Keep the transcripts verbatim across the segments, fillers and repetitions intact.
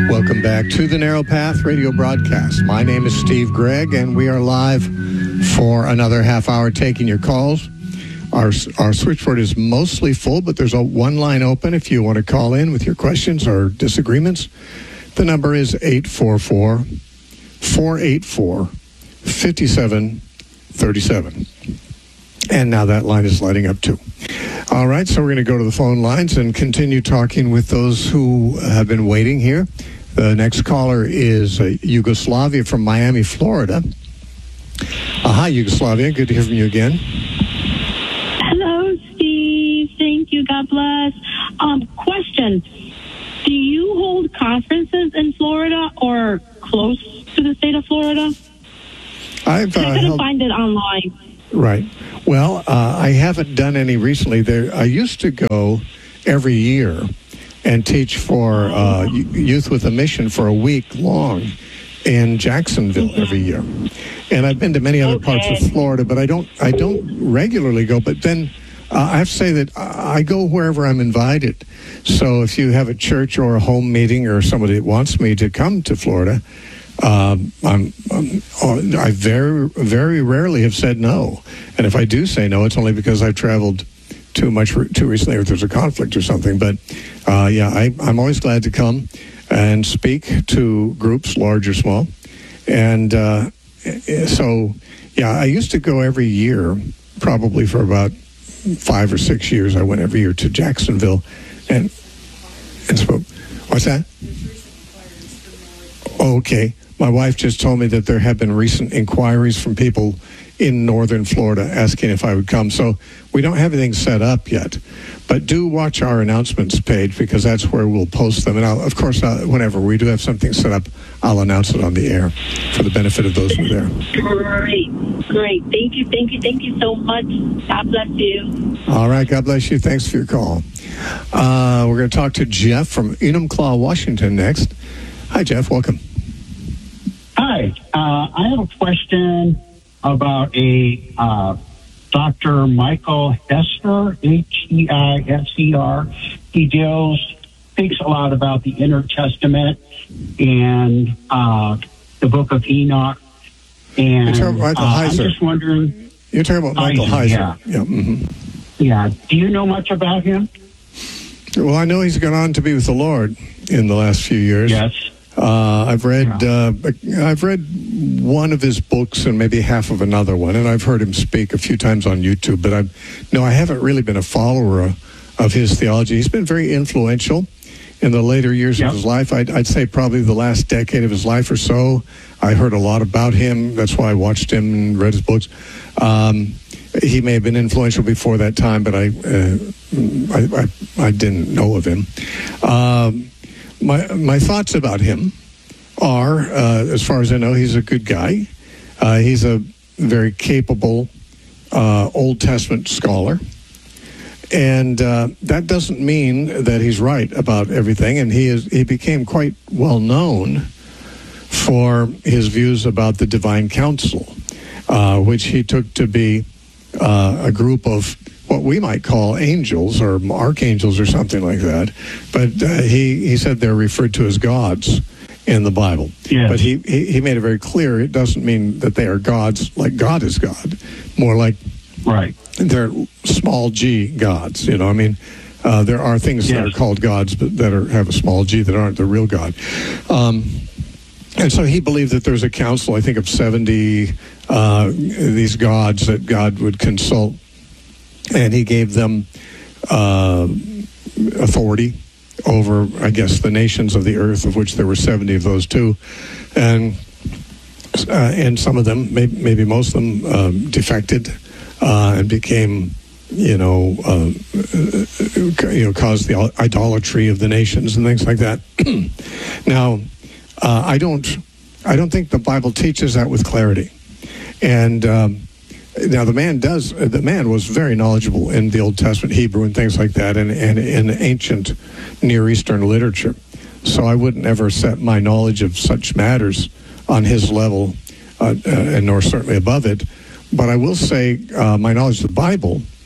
Welcome back to the Narrow Path radio broadcast. My name is Steve Gregg, and we are live for another half hour taking your calls. Our our switchboard is mostly full, but there's a one line open if you want to call in with your questions or disagreements. The number is eight four four, four eight four, five seven three seven. And now that line is lighting up too. All right, so we're going to go to the phone lines and continue talking with those who have been waiting here. The next caller is uh, Yugoslavia from Miami, Florida. Uh, hi, Yugoslavia. Good to hear from you again. Hello, Steve. Thank you. God bless. Um, question. Do you hold conferences in Florida or close to the state of Florida? I've, uh, I couldn't held... find it online. Right. Well, uh, I haven't done any recently. There, I used to go every year and teach for uh, Youth with a Mission for a week long in Jacksonville mm-hmm. every year. And I've been to many other okay. parts of Florida, but I don't I don't regularly go. But then uh, I have to say that I go wherever I'm invited. So if you have a church or a home meeting or somebody that wants me to come to Florida, Um, I'm, I'm, I very, very rarely have said no. And if I do say no, it's only because I've traveled too much, re- too recently, or if there's a conflict or something. But, uh, yeah, I, I'm always glad to come and speak to groups, large or small. And uh, so, yeah, I used to go every year, probably for about five or six years. I went every year to Jacksonville and, and spoke. What's that? Oh, okay. My wife just told me that there have been recent inquiries from people in northern Florida asking if I would come. So we don't have anything set up yet. But do watch our announcements page because that's where we'll post them. And I'll, of course, uh, whenever we do have something set up, I'll announce it on the air for the benefit of those who are there. Great. Great. Thank you. Thank you. Thank you so much. God bless you. All right. God bless you. Thanks for your call. Uh, we're going to talk to Jeff from Enumclaw, Washington next. Hi, Jeff. Welcome. Hi, uh, I have a question about a uh, Doctor Michael Hester, H E I S E R. He deals, speaks a lot about the Inner Testament and uh, the Book of Enoch. And You're talking about Michael uh, Heiser. I'm just wondering. You're talking about Michael Heiser. Yeah. Yeah. Mm-hmm. Yeah. Do you know much about him? Well, I know he's gone on to be with the Lord in the last few years. Yes. Uh, I've read uh, I've read one of his books and maybe half of another one, and I've heard him speak a few times on YouTube. But I've no, I haven't really been a follower of, of his theology. He's been very influential in the later years yep. of his life. I'd, I'd say probably the last decade of his life or so. I heard a lot about him. That's why I watched him and read his books. Um, he may have been influential before that time, but I uh, I, I, I didn't know of him. Um, My my thoughts about him are, uh, as far as I know, he's a good guy. Uh, he's a very capable uh, Old Testament scholar. And uh, that doesn't mean that he's right about everything. And he is he became quite well known for his views about the Divine Council, uh, which he took to be uh, a group of what we might call angels or archangels or something like that. But uh, he, he said they're referred to as gods in the Bible. Yes. But he, he, he made it very clear it doesn't mean that they are gods like God is God. More like right. they're small g gods. You know, I mean, uh, there are things yes. that are called gods but that are have a small g that aren't the real God. Um, and so he believed that there's a council, I think, of seventy uh, these gods that God would consult. And he gave them uh, authority over, I guess, the nations of the earth, of which there were seventy of those too. And uh, and some of them, maybe, maybe most of them, um, defected uh, and became, you know, uh, you know, caused the idolatry of the nations and things like that. Now, uh, I don't, I don't think the Bible teaches that with clarity. And um, Now, the man does, the man was very knowledgeable in the Old Testament, Hebrew and things like that, and, and in ancient Near Eastern literature. So I wouldn't ever set my knowledge of such matters on his level, uh, uh, and nor certainly above it. But I will say uh, my knowledge of the Bible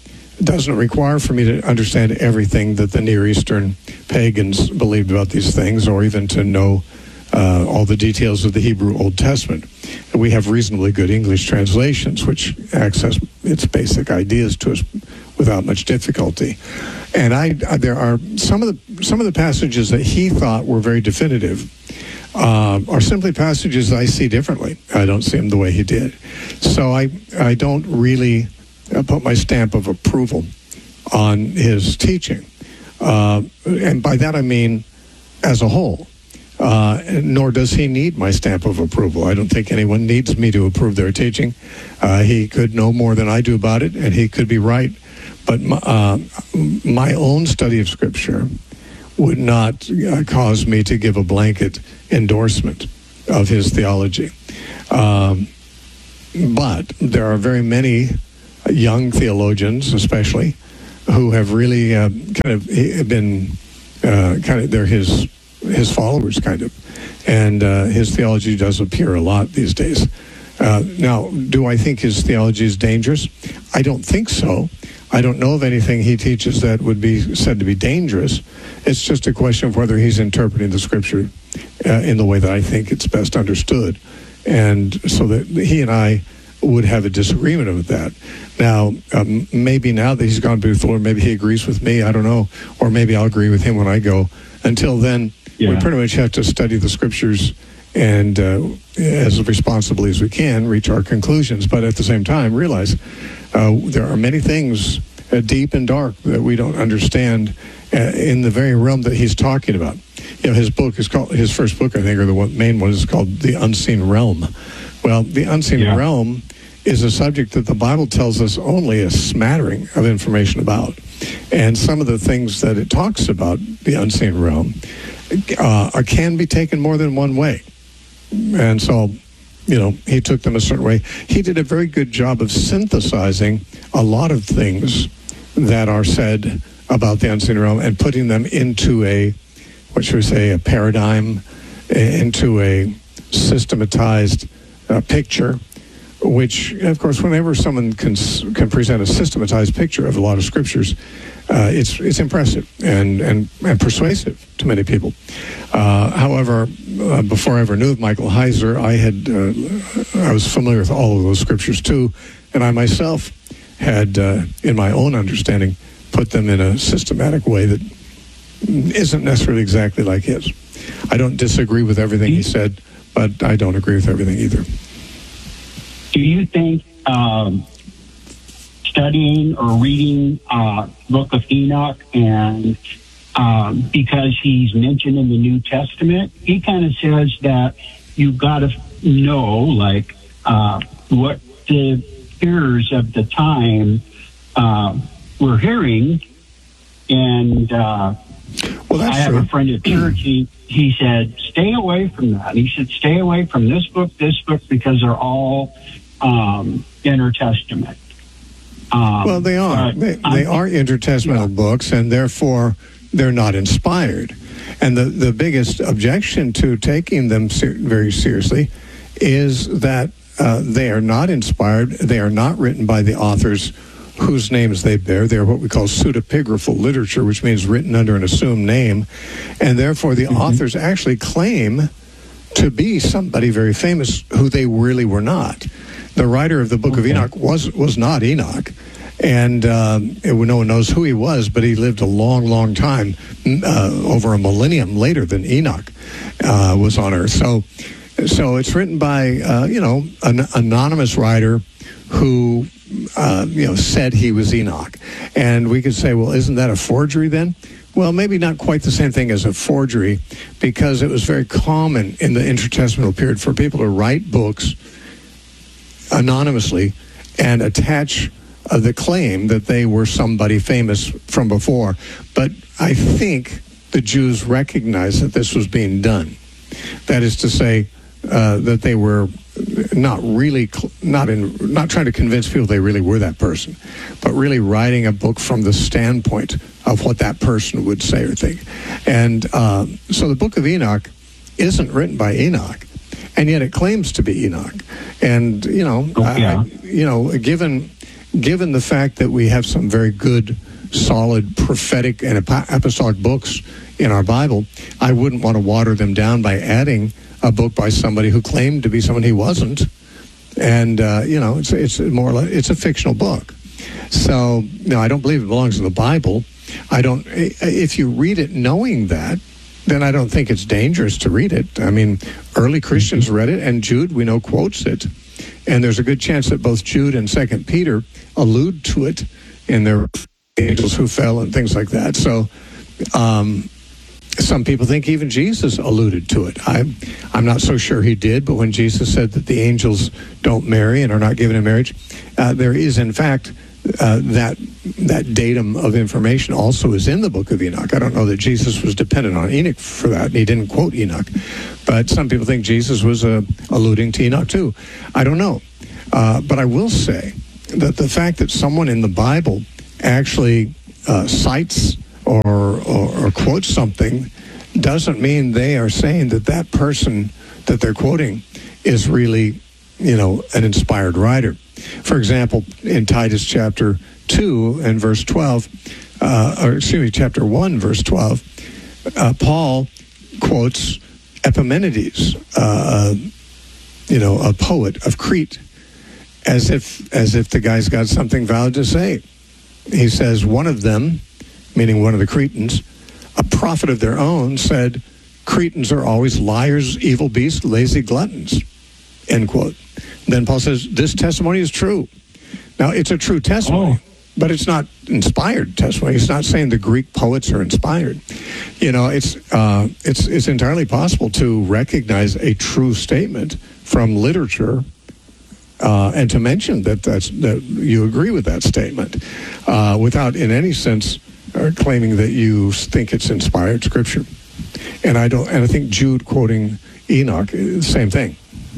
doesn't require for me to understand everything that the Near Eastern pagans believed about these things, or even to know uh, all the details of the Hebrew Old Testament. And we have reasonably good English translations, which access its basic ideas to us without much difficulty. And I, there are some of the some of the passages that he thought were very definitive uh, are simply passages I see differently. I don't see them the way he did. So I I don't really put my stamp of approval on his teaching. Uh, and by that I mean as a whole. Uh, nor does he need my stamp of approval. I don't think anyone needs me to approve their teaching. Uh, he could know more than I do about it, and he could be right. But my, uh, my own study of Scripture would not uh, cause me to give a blanket endorsement of his theology. Um, but there are very many young theologians, especially, who have really uh, kind of been uh, kind of they're his his followers, kind of, and uh, his theology does appear a lot these days. Uh, now, do I think his theology is dangerous? I don't think so. I don't know of anything he teaches that would be said to be dangerous. It's just a question of whether he's interpreting the Scripture uh, in the way that I think it's best understood, and so that he and I would have a disagreement with that. Now, um, maybe now that he's gone to be with the Lord, maybe he agrees with me, I don't know, or maybe I'll agree with him when I go. Until then, yeah. we pretty much have to study the Scriptures and uh, as responsibly as we can reach our conclusions, but at the same time realize uh, there are many things uh, deep and dark that we don't understand uh, in the very realm that he's talking about. You know, his book is called, his first book, I think, or the one, main one is called The Unseen Realm. Well, the unseen yeah. realm is a subject that the Bible tells us only a smattering of information about. And some of the things that it talks about, the unseen realm, uh, can be taken more than one way. And so, you know, he took them a certain way. He did a very good job of synthesizing a lot of things that are said about the unseen realm and putting them into a, what should we say, a paradigm, into a systematized uh, picture, which, of course, whenever someone can can present a systematized picture of a lot of scriptures, uh, it's it's impressive and, and, and persuasive to many people. Uh, however, uh, before I ever knew of Michael Heiser, I had uh, I was familiar with all of those scriptures too, and I myself had, uh, in my own understanding, put them in a systematic way that isn't necessarily exactly like his. I don't disagree with everything he said, but I don't agree with everything either. Do you think um, studying or reading uh, Book of Enoch, and um, because he's mentioned in the New Testament, he kind of says that you've got to know, like, uh, what the hearers of the time uh, were hearing. And uh, well, that's I have true. a friend at church, he, he said, stay away from that. He said, stay away from this book, this book, because they're all um, intertestament. Um, well, they are. They, they are intertestamental yeah. books, and therefore they're not inspired. And the, the biggest objection to taking them ser- very seriously is that uh, they are not inspired. They are not written by the authors whose names they bear. They are what we call pseudepigraphal literature, which means written under an assumed name. And therefore the mm-hmm. authors actually claim to be somebody very famous who they really were not. The writer of the Book okay. of Enoch was was not Enoch. And uh, no one knows who he was, but he lived a long, long time, uh, over a millennium later than Enoch uh, was on Earth. So, so it's written by, uh, you know, an anonymous writer who, uh, you know, said he was Enoch. And we could say, well, isn't that a forgery then? Well, maybe not quite the same thing as a forgery, because it was very common in the intertestamental period for people to write books anonymously and attach uh, the claim that they were somebody famous from before. But I think the Jews recognized that this was being done. That is to say, uh, that they were not really, not in, not trying to convince people they really were that person, but really writing a book from the standpoint of what that person would say or think. And uh, so the Book of Enoch isn't written by Enoch, and yet it claims to be Enoch. And, you know, oh, yeah. I, you know, given given the fact that we have some very good, solid prophetic and apostolic books in our Bible, I wouldn't want to water them down by adding a book by somebody who claimed to be someone he wasn't. And, uh, you know, it's it's more or less, it's a fictional book. So, no, I don't believe it belongs in the Bible. I don't, if you read it knowing that, then I don't think it's dangerous to read it. I mean, early Christians read it, and Jude, we know, quotes it. And there's a good chance that both Jude and Second Peter allude to it in their angels who fell and things like that. So um, some people think even Jesus alluded to it. I'm, I'm not so sure he did, but when Jesus said that the angels don't marry and are not given in marriage, uh, there is, in fact, uh, that that datum of information also is in the book of Enoch. I don't know that Jesus was dependent on Enoch for that, and he didn't quote Enoch. But some people think Jesus was uh, alluding to Enoch too. I don't know. Uh, but I will say that the fact that someone in the Bible actually uh, cites or, or, or quotes something doesn't mean they are saying that that person that they're quoting is really, you know, an inspired writer. For example, in Titus chapter two and verse twelve, uh, or excuse me, chapter one, verse twelve, uh, Paul quotes Epimenides, uh, you know, a poet of Crete, as if as if the guy's got something valid to say. He says, one of them, meaning one of the Cretans, a prophet of their own, said, Cretans are always liars, evil beasts, lazy gluttons, end quote. Then Paul says, this testimony is true. Now, it's a true testimony, oh. but it's not inspired testimony. It's not saying the Greek poets are inspired. You know, it's uh, it's it's entirely possible to recognize a true statement from literature uh, and to mention that that's, that you agree with that statement uh, without in any sense uh, claiming that you think it's inspired scripture. And I don't. And I think Jude quoting Enoch, same thing.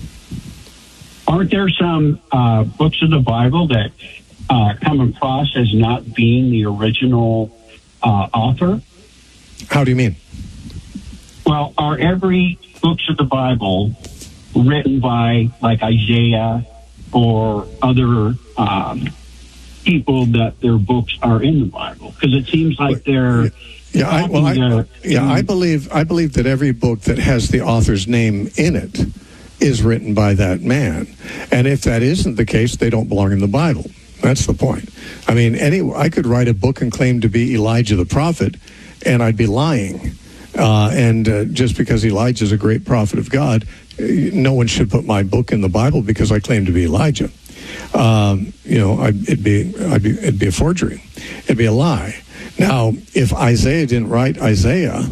Aren't there some uh, books of the Bible that uh, come across as not being the original uh, author? How do you mean? Well, are every books of the Bible written by, like, Isaiah or other um, people that their books are in the Bible? Because it seems like they're... Yeah, I, well, I, yeah, I believe I believe that every book that has the author's name in it is written by that man. And if that isn't the case, they don't belong in the Bible. That's the point. I mean, any I could write a book and claim to be Elijah the prophet, and I'd be lying. Uh, and uh, just because Elijah is a great prophet of God, no one should put my book in the Bible because I claim to be Elijah. Um, you know, I'd, it'd be I'd be it'd be a forgery. It'd be a lie. Now, if Isaiah didn't write Isaiah,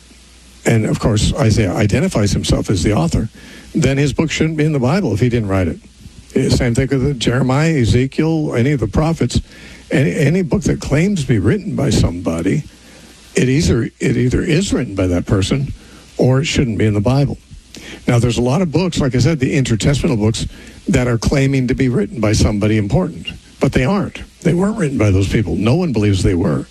and of course Isaiah identifies himself as the author, then his book shouldn't be in the Bible if he didn't write it. Same thing with Jeremiah, Ezekiel, any of the prophets. Any, any book that claims to be written by somebody, it either it either is written by that person or it shouldn't be in the Bible. Now, there's a lot of books, like I said, the intertestamental books, that are claiming to be written by somebody important, but they aren't. They weren't written by those people. No one believes they were.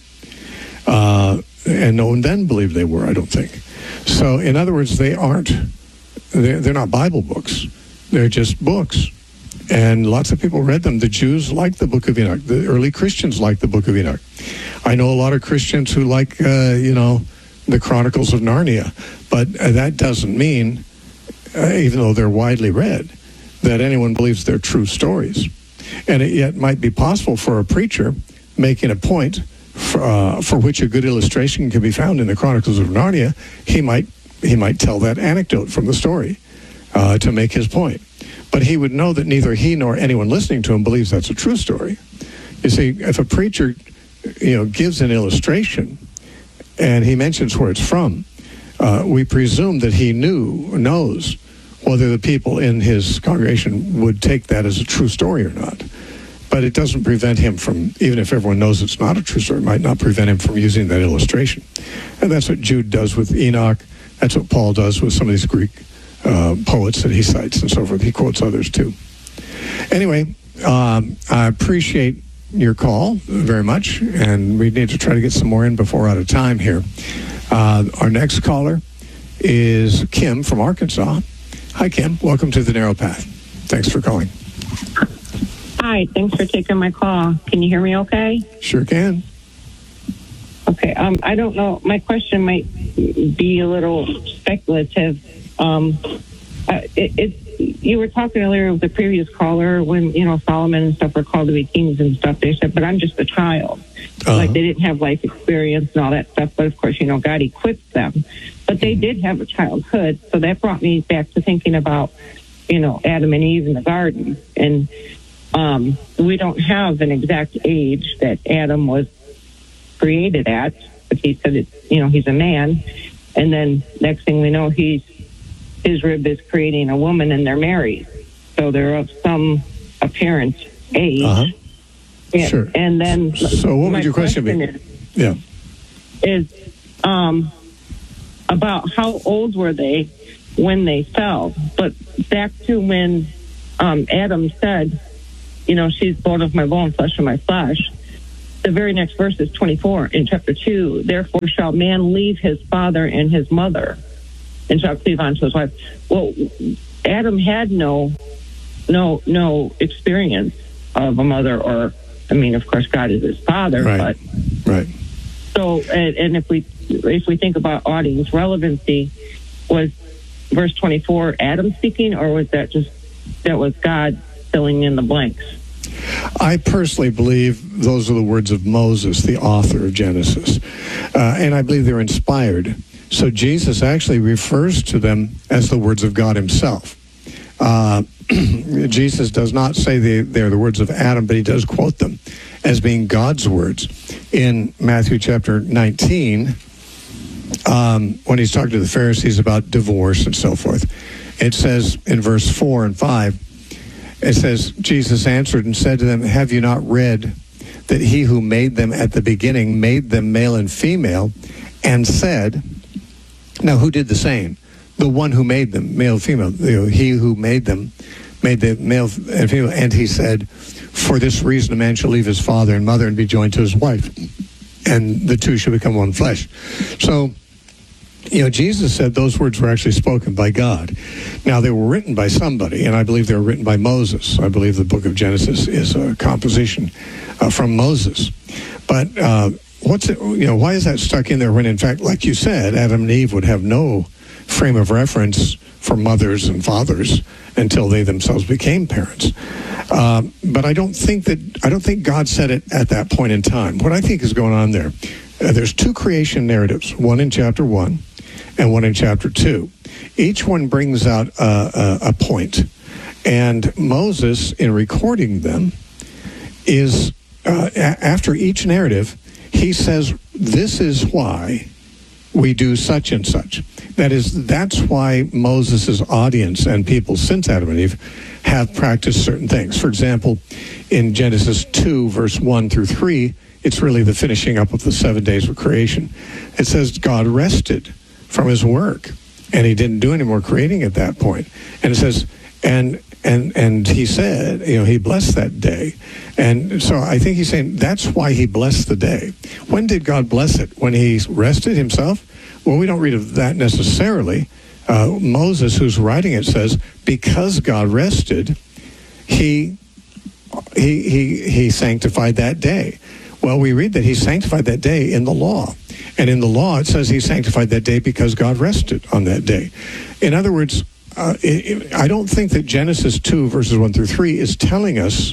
Uh, and no one then believed they were, I don't think. So, in other words, they aren't, they're, they're not Bible books. They're just books. And lots of people read them. The Jews liked the Book of Enoch. The early Christians liked the Book of Enoch. I know a lot of Christians who like, uh, you know, the Chronicles of Narnia. But uh, that doesn't mean, uh, even though they're widely read, that anyone believes they're true stories. And it yet might be possible for a preacher making a point for, uh, for which a good illustration can be found in the Chronicles of Narnia. He might he might tell that anecdote from the story uh, to make his point. But he would know that neither he nor anyone listening to him believes that's a true story. You see, if a preacher, you know, gives an illustration and he mentions where it's from, uh, we presume that he knew, knows whether the people in his congregation would take that as a true story or not. But it doesn't prevent him from, even if everyone knows it's not a true story, it might not prevent him from using that illustration. And that's what Jude does with Enoch. That's what Paul does with some of these Greek uh, poets that he cites and so forth. He quotes others too. Anyway, um, I appreciate your call very much, and we need to try to get some more in before we're out of time here. Uh, our next caller is Kim from Arkansas. Hi, Kim. Welcome to The Narrow Path. Thanks for calling. Hi, thanks for taking my call. Can you hear me okay? Sure can. Okay, um, I don't know. My question might be a little speculative. Um, uh, it, it, you were talking earlier with the previous caller when, you know, Solomon and stuff were called to be kings and stuff. They said, but I'm just a child. Uh-huh. Like they didn't have life experience and all that stuff. But, of course, you know, God equipped them. But they did have a childhood. So that brought me back to thinking about, you know, Adam and Eve in the garden. And um, we don't have an exact age that Adam was created at, but he said it's, you know, he's a man, and then next thing we know, he's his rib is creating a woman, and they're married, so they're of some apparent age. Uh-huh. Yeah. Sure. And then, so what would your question, question be? Is, yeah, is um about how old were they when they fell? But back to when um, Adam said, you know, she's bone of my bone, flesh of my flesh. The very next verse is twenty-four in chapter two. Therefore shall man leave his father and his mother and shall cleave unto his wife. Well, Adam had no, no, no experience of a mother, or, I mean, of course, God is his father. Right. But, right. So, and, and if we, if we think about audience relevancy, was verse twenty-four Adam speaking, or was that just, that was God filling in the blanks? I personally believe those are the words of Moses, the author of Genesis. Uh, and I believe they're inspired. So Jesus actually refers to them as the words of God himself. Uh, Jesus does not say they, they're the words of Adam, but he does quote them as being God's words. In Matthew chapter nineteen, um, when he's talking to the Pharisees about divorce and so forth, it says in verse four and five, it says, Jesus answered and said to them, have you not read that he who made them at the beginning made them male and female, and said, now who did the same? The one who made them, male and female. You know, he who made them made the male and female. And he said, for this reason a man shall leave his father and mother and be joined to his wife, and the two shall become one flesh. So, you know, Jesus said those words were actually spoken by God. Now, they were written by somebody, and I believe they were written by Moses. I believe the book of Genesis is a composition uh, from Moses. But uh, what's it, you know, why is that stuck in there when, in fact, like you said, Adam and Eve would have no frame of reference for mothers and fathers until they themselves became parents? Uh, but I don't think that I don't think God said it at that point in time. What I think is going on there, uh, there's two creation narratives, one in chapter one and one in chapter two. Each one brings out a, a, a point. And Moses, in recording them, is, uh, a- after each narrative, he says, this is why we do such and such. That is, that's why Moses' audience and people since Adam and Eve have practiced certain things. For example, in Genesis two, verse one through three, it's really the finishing up of the seven days of creation. It says God rested from his work, and he didn't do any more creating at that point. And it says, and and and he said, you know, he blessed that day. And so I think he's saying that's why he blessed the day. When did God bless it? When he rested himself? Well, we don't read of that necessarily. Uh, Moses, who's writing it, says, because God rested, he he he he sanctified that day. Well, we read that he sanctified that day in the law. And in the law, it says he sanctified that day because God rested on that day. In other words, uh, it, it, I don't think that Genesis two, verses one through three, is telling us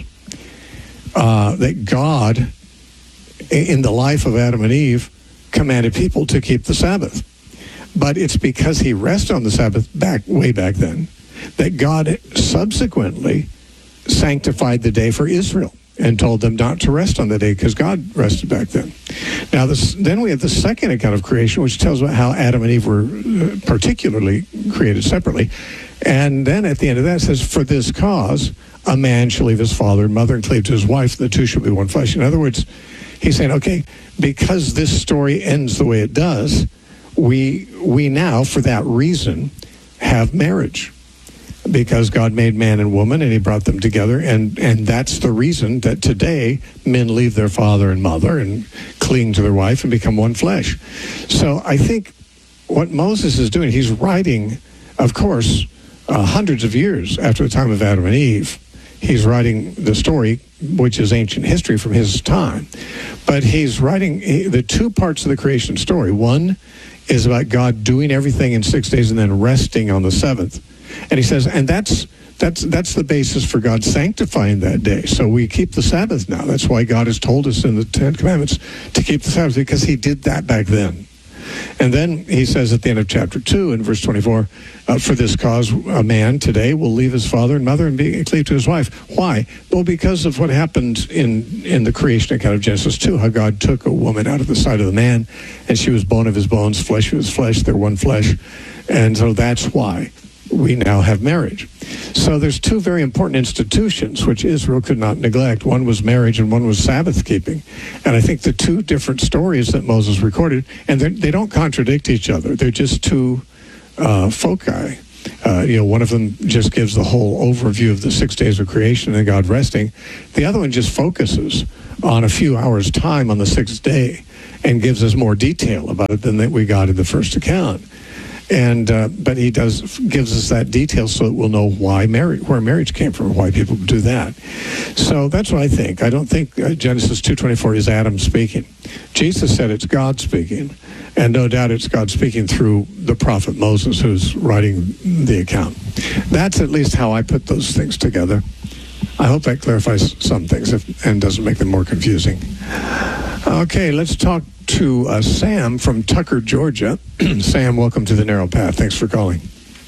uh, that God, in the life of Adam and Eve, commanded people to keep the Sabbath. But it's because he rested on the Sabbath back way back then that God subsequently sanctified the day for Israel and told them not to rest on the day because God rested back then. Now, this, then we have the second account of creation, which tells about how Adam and Eve were particularly created separately. And then at the end of that, it says, for this cause, a man shall leave his father and mother and cleave to his wife, and the two shall be one flesh. In other words, he's saying, okay, because this story ends the way it does, we we now, for that reason, have marriage. Because God made man and woman and he brought them together. And, and that's the reason that today men leave their father and mother and cling to their wife and become one flesh. So I think what Moses is doing, he's writing, of course, uh, hundreds of years after the time of Adam and Eve. he's writing the story, which is ancient history from his time. But he's writing the two parts of the creation story. One is about God doing everything in six days and then resting on the seventh. And he says, and that's that's that's the basis for God sanctifying that day. So we keep the Sabbath now. That's why God has told us in the Ten Commandments to keep the Sabbath, because he did that back then. And then he says at the end of chapter two in verse twenty-four, uh, for this cause a man today will leave his father and mother and be cleaved to his wife. Why? Well, because of what happened in, in the creation account of Genesis two, how God took a woman out of the side of the man, and she was bone of his bones, flesh of his flesh, they're one flesh. And so that's why we now have marriage. So there's two very important institutions which Israel could not neglect. One was marriage and one was Sabbath keeping. And I think the two different stories that Moses recorded, and they don't contradict each other. They're just two uh, foci. Uh, you know, one of them just gives the whole overview of the six days of creation and God resting. The other one just focuses on a few hours' time on the sixth day and gives us more detail about it than that we got in the first account. And uh, but he does gives us that detail so that we'll know why marriage, where marriage came from, why people do that. So that's what I think. I don't think uh, Genesis two twenty-four is Adam speaking. Jesus said it's God speaking, and no doubt it's God speaking through the prophet Moses, who's writing the account. That's at least how I put those things together. I hope that clarifies some things if, and doesn't make them more confusing. Okay, let's talk to uh, Sam from Tucker, Georgia. Sam, welcome to the Narrow Path. Thanks for calling.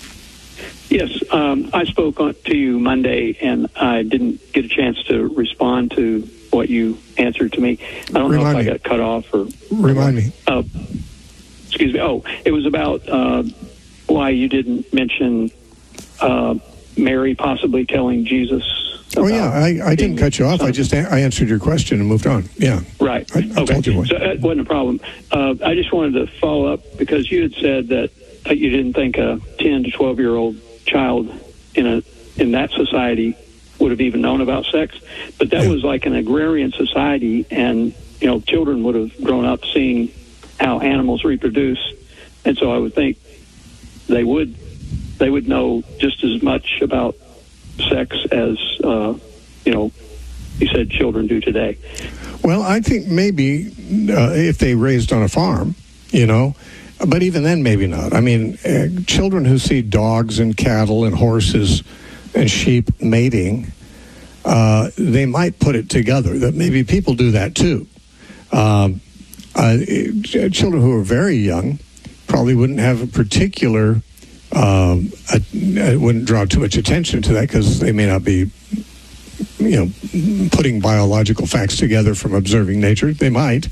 Yes, um, I spoke on, to you Monday, and I didn't get a chance to respond to what you answered to me. I don't Remind know if me. I got cut off or... Remind me. Uh, excuse me. Oh, it was about uh, why you didn't mention uh, Mary possibly telling Jesus... Oh, yeah, I, I didn't cut you off. Son. I just a- I answered your question and moved on. Yeah. Right. I, I okay. told you why. So that wasn't a problem. Uh, I just wanted to follow up because you had said that uh, you didn't think a ten to twelve-year-old child in a in that society would have even known about sex. But that Yeah. was like an agrarian society, and, you know, children would have grown up seeing how animals reproduce. And so I would think they would they would know just as much about sex as, uh, you know, you said children do today. Well, I think maybe uh, if they raised on a farm, you know, but even then, maybe not. I mean, uh, children who see dogs and cattle and horses and sheep mating, uh, they might put it together that maybe people do that too. Um, uh, it, children who are very young probably wouldn't have a particular Um, I, I wouldn't draw too much attention to that because they may not be, you know, putting biological facts together from observing nature. They might,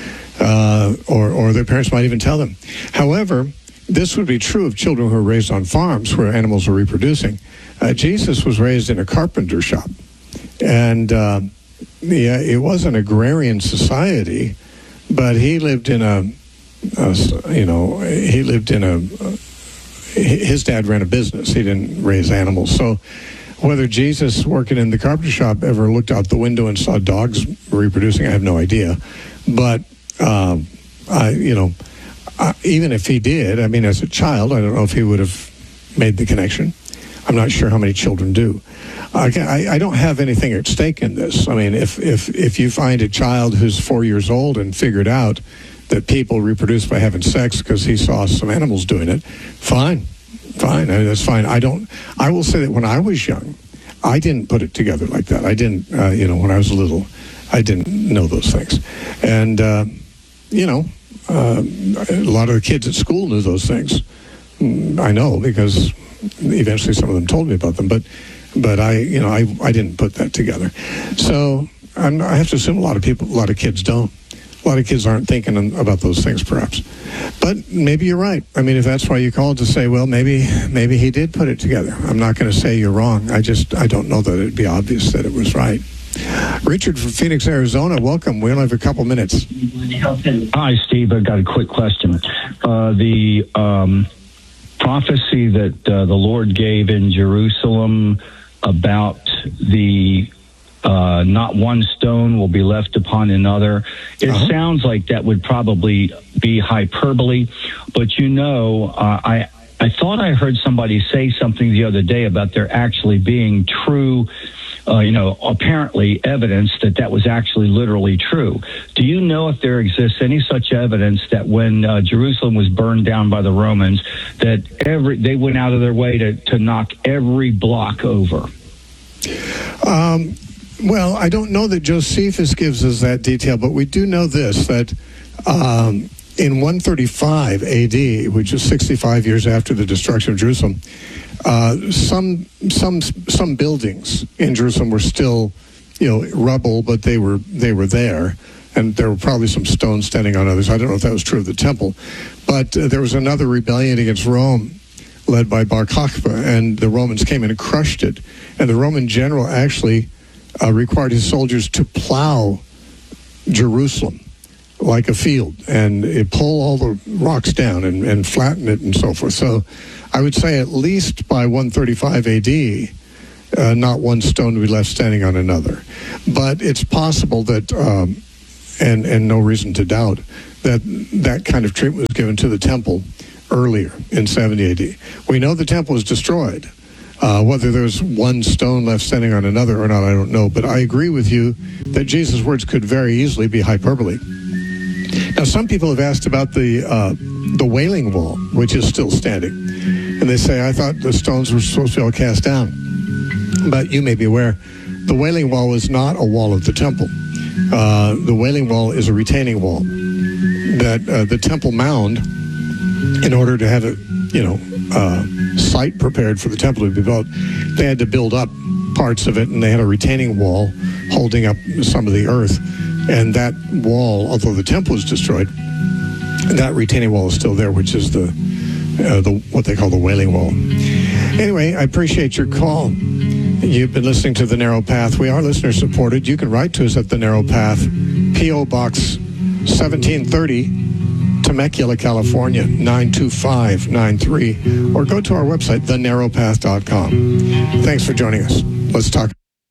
uh, or or their parents might even tell them. However, this would be true of children who are raised on farms where animals are reproducing. Uh, Jesus was raised in a carpenter shop, and uh, yeah, it was an agrarian society, but he lived in a, a you know, he lived in a. a his dad ran a business. He didn't raise animals. So whether Jesus working in the carpenter shop ever looked out the window and saw dogs reproducing, I have no idea. But, um, I, you know, I, even if he did, I mean, as a child, I don't know if he would have made the connection. I'm not sure how many children do. I, I, I don't have anything at stake in this. I mean, if, if, if you find a child who's four years old and figured out that people reproduce by having sex because he saw some animals doing it, fine, fine, I mean, that's fine. I don't, I will say that when I was young, I didn't put it together like that. I didn't, uh, you know, when I was little, I didn't know those things. And, uh, you know, uh, a lot of the kids at school knew those things. I know because eventually some of them told me about them, but, but I, you know, I, I didn't put that together. So I'm, I have to assume a lot of people, a lot of kids don't. A lot of kids aren't thinking about those things, perhaps. But maybe you're right. I mean, if that's why you called to say, well, maybe maybe he did put it together. I'm not going to say you're wrong. I just, I don't know that it'd be obvious that it was right. Richard from Phoenix, Arizona, welcome. We only have a couple minutes. Hi, Steve. I've got a quick question. Uh, the um, prophecy that uh, the Lord gave in Jerusalem about the Uh, not one stone will be left upon another. It uh-huh. sounds like that would probably be hyperbole, but you know, uh, I I thought I heard somebody say something the other day about there actually being true uh, you know, apparently evidence that that was actually literally true. Do you know if there exists any such evidence that when uh, Jerusalem was burned down by the Romans, that every they went out of their way to, to knock every block over? Um, well, I don't know that Josephus gives us that detail, but we do know this, that um, in one thirty-five A D, which is sixty-five years after the destruction of Jerusalem, uh, some some some buildings in Jerusalem were still, you know, rubble, but they were they were there, and there were probably some stones standing on others. I don't know if that was true of the temple, but uh, there was another rebellion against Rome, led by Bar Kokhba, and the Romans came in and crushed it. And the Roman general actually uh, required his soldiers to plow Jerusalem like a field and it pull all the rocks down and, and flatten it and so forth. So I would say at least by one thirty-five A D, uh, not one stone would be left standing on another. But it's possible that, um, and, and no reason to doubt, that that kind of treatment was given to the temple earlier in seventy A D. We know the temple was destroyed. Uh, whether there's one stone left standing on another or not, I don't know. But I agree with you that Jesus' words could very easily be hyperbole. Now, some people have asked about the uh, the Wailing Wall, which is still standing. And they say, I thought the stones were supposed to be all cast down. But you may be aware, the Wailing Wall is not a wall of the temple. Uh, the Wailing Wall is a retaining wall that uh, the Temple Mound, in order to have a, you know, uh, site prepared for the temple to be built, they had to build up parts of it, and they had a retaining wall holding up some of the earth. And that wall, although the temple was destroyed, that retaining wall is still there, which is the uh, the what they call the Wailing Wall. Anyway, I appreciate your call. You've been listening to The Narrow Path. We are listener-supported. You can write to us at The Narrow Path, P O. Box seventeen thirty, Temecula, California, nine two five nine three, or go to our website, the narrow path dot com. Thanks for joining us. Let's talk.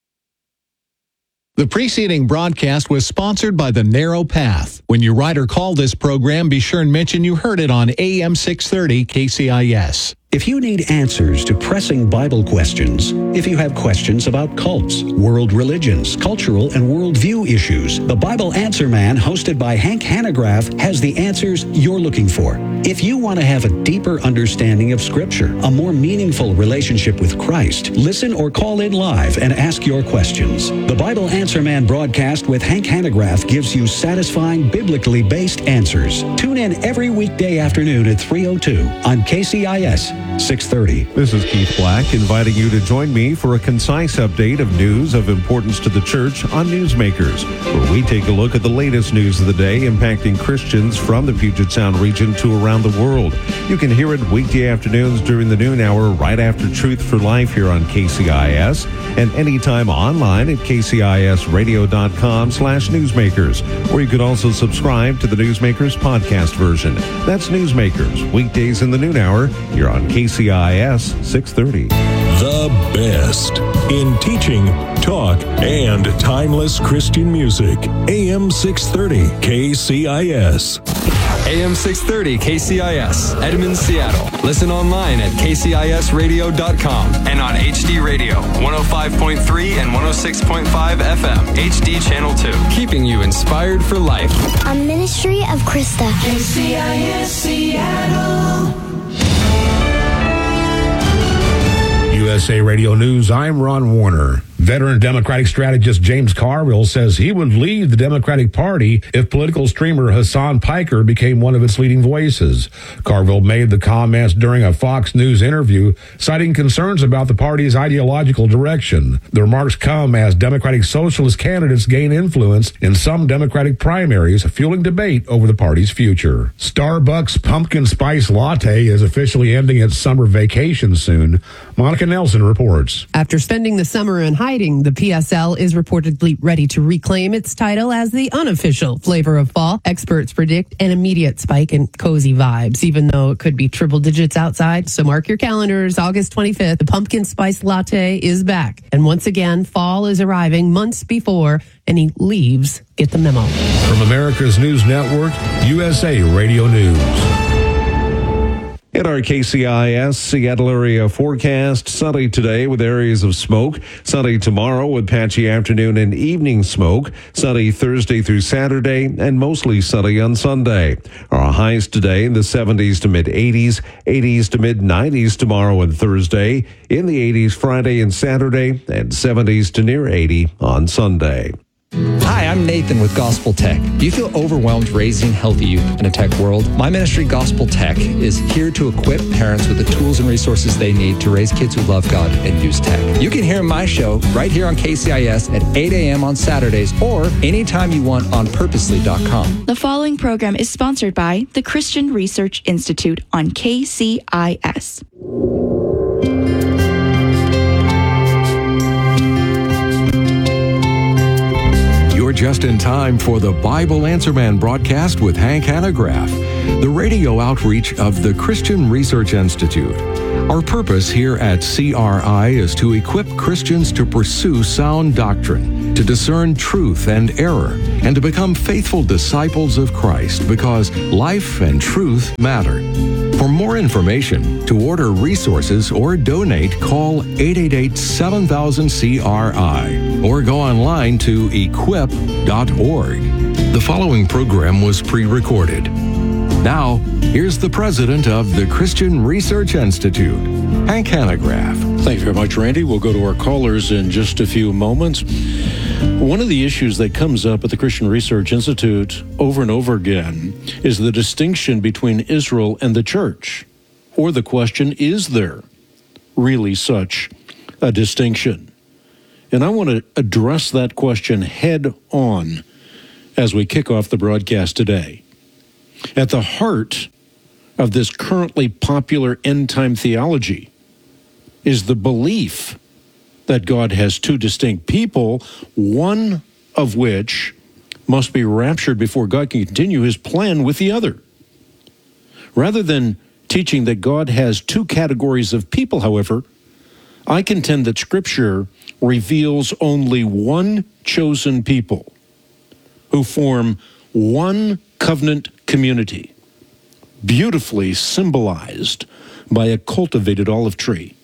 The preceding broadcast was sponsored by The Narrow Path. When you write or call this program, be sure and mention you heard it on A M six thirty K C I S. If you need answers to pressing Bible questions, if you have questions about cults, world religions, cultural and worldview issues, the Bible Answer Man, hosted by Hank Hanegraaff, has the answers you're looking for. If you want to have a deeper understanding of Scripture, a more meaningful relationship with Christ, listen or call in live and ask your questions. The Bible Answer Man broadcast with Hank Hanegraaff gives you satisfying, biblically based answers. Tune in every weekday afternoon at three oh two on K C I S six thirty. This is Keith Black, inviting you to join me for a concise update of news of importance to the church on Newsmakers, where we take a look at the latest news of the day impacting Christians from the Puget Sound region to around the world. You can hear it weekday afternoons during the noon hour right after Truth for Life here on K C I S, and anytime online at k c i s radio dot com slash newsmakers, or you could also subscribe to the Newsmakers podcast version. That's Newsmakers, weekdays in the noon hour here on K C I S six thirty. The best in teaching, talk, and timeless Christian music. A M six thirty K C I S. A M six thirty K C I S, Edmond, Seattle. Listen online at k c i s radio dot com and on H D Radio, one oh five point three and one oh six point five F M, H D Channel two. Keeping you inspired for life. A ministry of Krista. K C I S Seattle. U S A Radio News, I'm Ron Warner. Veteran Democratic strategist James Carville says he would leave the Democratic Party if political streamer Hassan Piker became one of its leading voices. Carville made the comments during a Fox News interview, citing concerns about the party's ideological direction. The remarks come as Democratic Socialist candidates gain influence in some Democratic primaries, fueling debate over the party's future. Starbucks Pumpkin Spice Latte is officially ending its summer vacation soon. Monica Nelson reports. After spending the summer in hiding, the P S L is reportedly ready to reclaim its title as the unofficial flavor of fall. Experts predict an immediate spike in cozy vibes, even though it could be triple digits outside. So mark your calendars. August twenty-fifth, the Pumpkin Spice Latte is back. And once again, fall is arriving months before any leaves get the memo. From America's News Network, U S A Radio News. In our K C I S Seattle area forecast, sunny today with areas of smoke. Sunny tomorrow with patchy afternoon and evening smoke. Sunny Thursday through Saturday and mostly sunny on Sunday. Our highs today in the seventies to mid eighties, eighties to mid nineties tomorrow and Thursday. In the eighties Friday and Saturday and seventies to near eighty on Sunday. Hi, I'm Nathan with Gospel Tech. Do you feel overwhelmed raising healthy youth in a tech world? My ministry, Gospel Tech, is here to equip parents with the tools and resources they need to raise kids who love God and use tech. You can hear my show right here on K C I S at eight a.m. on Saturdays or anytime you want on purposely dot com. The following program is sponsored by the Christian Research Institute on K C I S. You're just in time for the Bible Answer Man broadcast with Hank Hanegraaff, the radio outreach of the Christian Research Institute. Our purpose here at C R I is to equip Christians to pursue sound doctrine, to discern truth and error, and to become faithful disciples of Christ because life and truth matter. For more information, to order resources or donate, call eight eight eight, seven thousand, C R I or go online to equip dot org. The following program was pre-recorded. Now, here's the president of the Christian Research Institute, Hank Hanegraaff. Thank you very much, Randy. We'll go to our callers in just a few moments. One of the issues that comes up at the Christian Research Institute over and over again is the distinction between Israel and the church. Or the question, is there really such a distinction? And I want to address that question head on as we kick off the broadcast today. At the heart of this currently popular end-time theology is the belief that God has two distinct people, one of which must be raptured before God can continue his plan with the other. Rather than teaching that God has two categories of people, however, I contend that Scripture reveals only one chosen people who form one covenant community, beautifully symbolized by a cultivated olive tree.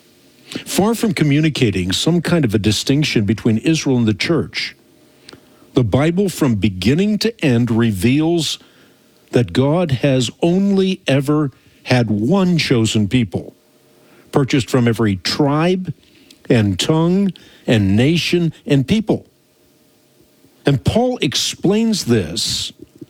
Far from communicating some kind of a distinction between Israel and the church, the Bible from beginning to end reveals that God has only ever had one chosen people, purchased from every tribe and tongue and nation and people. And Paul explains this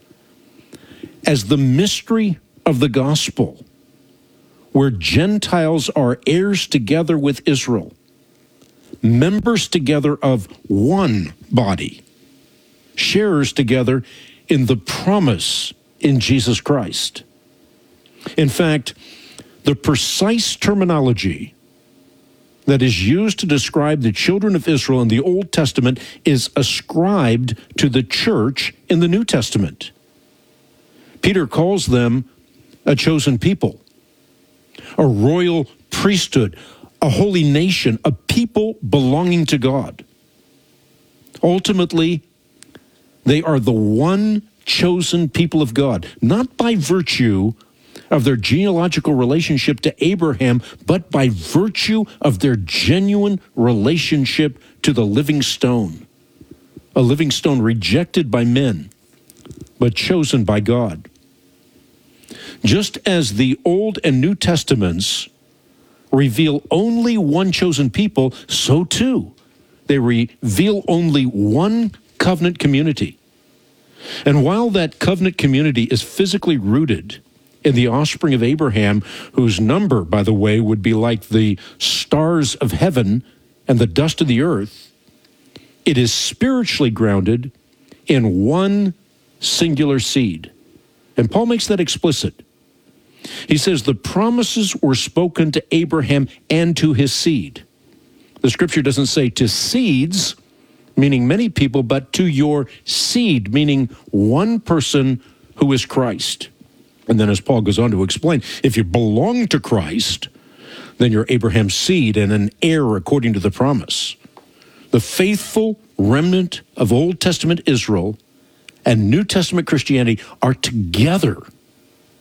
as the mystery of the gospel, where Gentiles are heirs together with Israel, members together of one body, sharers together in the promise in Jesus Christ. In fact, the precise terminology that is used to describe the children of Israel in the Old Testament is ascribed to the church in the New Testament. Peter calls them a chosen people, a royal priesthood, a holy nation, a people belonging to God. Ultimately, they are the one chosen people of God, not by virtue of their genealogical relationship to Abraham, but by virtue of their genuine relationship to the living stone, a living stone rejected by men, but chosen by God. Just as the Old and New Testaments reveal only one chosen people, so too they reveal only one covenant community. And while that covenant community is physically rooted in the offspring of Abraham, whose number, by the way, would be like the stars of heaven and the dust of the earth, it is spiritually grounded in one singular seed. And Paul makes that explicit. He says the promises were spoken to Abraham and to his seed. The scripture doesn't say to seeds, meaning many people, but to your seed, meaning one person who is Christ. And then as Paul goes on to explain, if you belong to Christ, then you're Abraham's seed and an heir according to the promise. The faithful remnant of Old Testament Israel and New Testament Christianity are together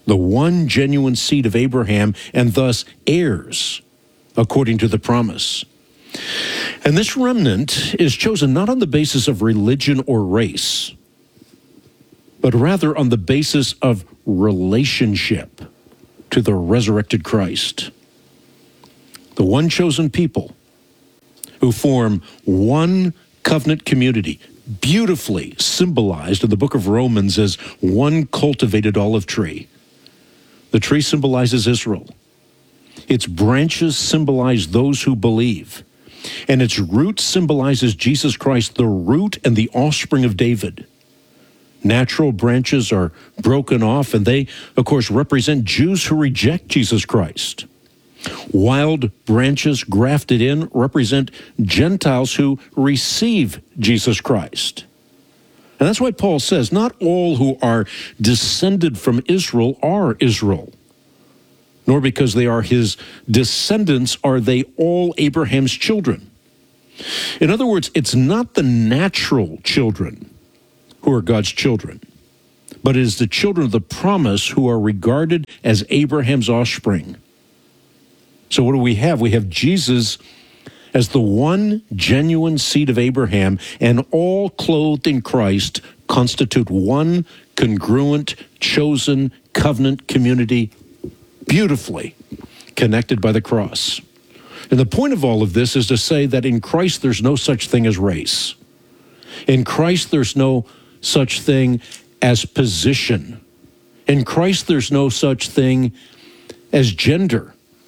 the one genuine seed of Abraham, and thus heirs according to the promise. And this remnant is chosen not on the basis of religion or race, but rather on the basis of relationship to the resurrected Christ. The one chosen people who form one covenant community, beautifully symbolized in the book of Romans as one cultivated olive tree. The tree symbolizes Israel. Its branches symbolize those who believe. And its root symbolizes Jesus Christ, the root and the offspring of David. Natural branches are broken off, and they, of course, represent Jews who reject Jesus Christ. Wild branches grafted in represent Gentiles who receive Jesus Christ. And that's why Paul says, not all who are descended from Israel are Israel, nor because they are his descendants are they all Abraham's children. In other words, it's not the natural children who are God's children, but it is the children of the promise who are regarded as Abraham's offspring. So what do we have? We have Jesus as the one genuine seed of Abraham, and all clothed in Christ constitute one congruent, chosen covenant community, beautifully connected by the cross. And the point of all of this is to say that in Christ there's no such thing as race. In Christ there's no such thing as position. In Christ there's no such thing as gender.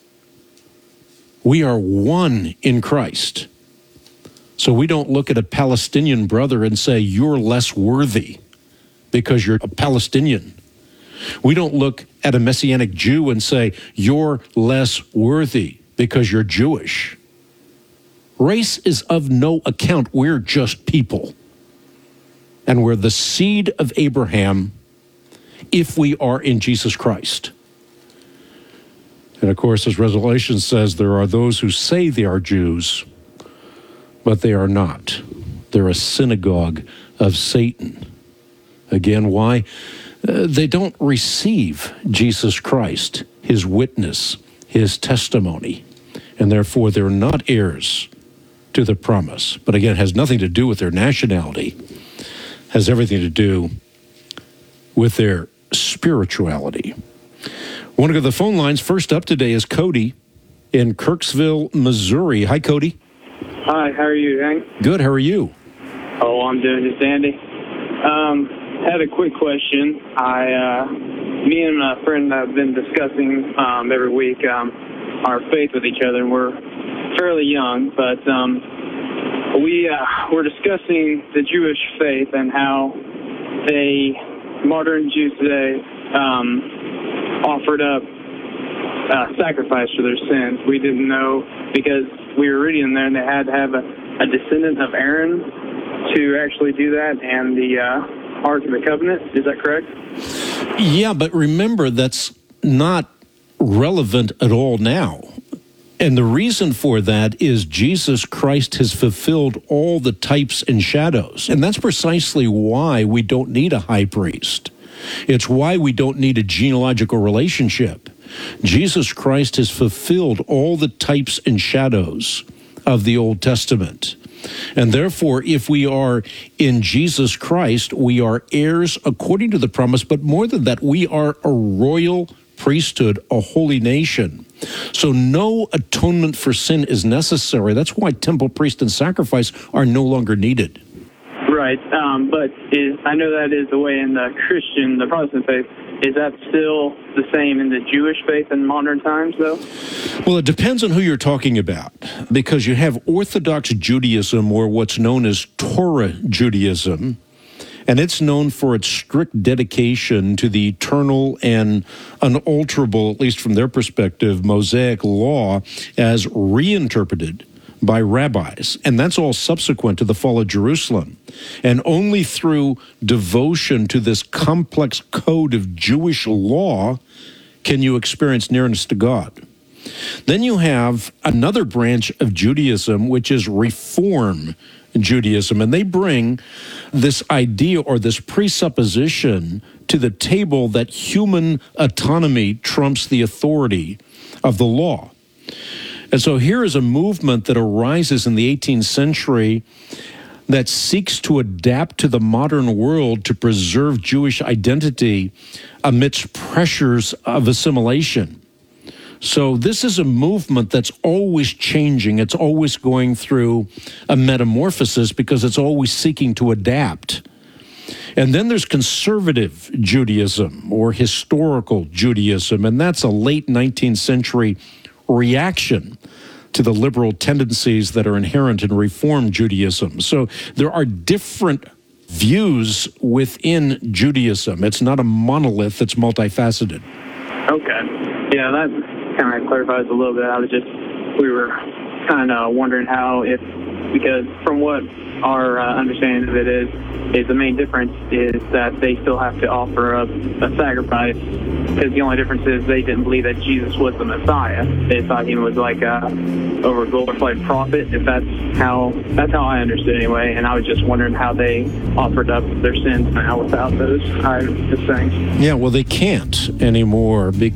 We are one in Christ. So we don't look at a Palestinian brother and say, you're less worthy because you're a Palestinian. We don't look at a Messianic Jew and say, you're less worthy because you're Jewish. Race is of no account. We're just people. And we're the seed of Abraham if we are in Jesus Christ. And of course, as Revelation says, there are those who say they are Jews, but they are not. They're a synagogue of Satan. Again, why? Uh, they don't receive Jesus Christ, his witness, his testimony, and therefore they're not heirs to the promise. But again, it has nothing to do with their nationality. It has everything to do with their spirituality. I want to go to the phone lines. First up today is Cody in Kirksville, Missouri. Hi, Cody. Hi, how are you, Hank? Good, how are you? Oh, I'm doing just dandy. Um, had a quick question. I, uh, me and a friend have been discussing um, every week um, our faith with each other, and we're fairly young, but um, we uh, we're discussing the Jewish faith and how they, modern Jews today, um, offered up uh, sacrifice for their sins. We didn't know because we were reading there, and they had to have a, a descendant of Aaron to actually do that, and the uh, Ark of the Covenant. Is that correct? Yeah, but remember, that's not relevant at all now. And the reason for that is Jesus Christ has fulfilled all the types and shadows. And that's precisely why we don't need a high priest. It's why we don't need a genealogical relationship. Jesus Christ has fulfilled all the types and shadows of the Old Testament. And therefore, if we are in Jesus Christ, we are heirs according to the promise. But more than that, we are a royal priesthood, a holy nation. So no atonement for sin is necessary. That's why temple, priest, and sacrifice are no longer needed. Right, um, but is, I know that is the way in the Christian, the Protestant faith. Is that still the same in the Jewish faith in modern times, though? Well, it depends on who you're talking about, because you have Orthodox Judaism, or what's known as Torah Judaism, and it's known for its strict dedication to the eternal and unalterable, at least from their perspective, Mosaic law as reinterpreted by rabbis. And that's all subsequent to the fall of Jerusalem. And only through devotion to this complex code of Jewish law can you experience nearness to God. Then you have another branch of Judaism, which is Reform Judaism, and they bring this idea or this presupposition to the table that human autonomy trumps the authority of the law. And so here is a movement that arises in the eighteenth century that seeks to adapt to the modern world to preserve Jewish identity amidst pressures of assimilation. So this is a movement that's always changing. It's always going through a metamorphosis because it's always seeking to adapt. And then there's conservative Judaism or historical Judaism, and that's a late nineteenth century reaction to the liberal tendencies that are inherent in Reform Judaism. So there are different views within Judaism. It's not a monolith, it's multifaceted. Okay. Yeah, that kind of clarifies a little bit. I was just, we were kind of wondering how, if, because from what our uh, understanding of it is, is the main difference is that they still have to offer up a sacrifice, because the only difference is they didn't believe that Jesus was the Messiah. They thought he was like a over-glorified prophet, if that's how, that's how I understood anyway, and I was just wondering how they offered up their sins now without those items, things. Yeah, well, they can't anymore because